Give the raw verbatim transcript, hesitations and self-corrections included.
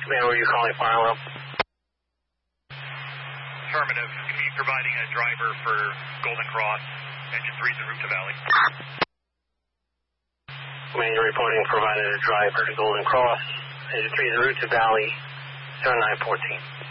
Man, were you calling fire alarm? Affirmative. Can you be providing a driver for Golden Cross, engine three's en route to Valley? Man, you're reporting provided a driver to Golden Cross, engine three's en route to Valley, seven nine one four.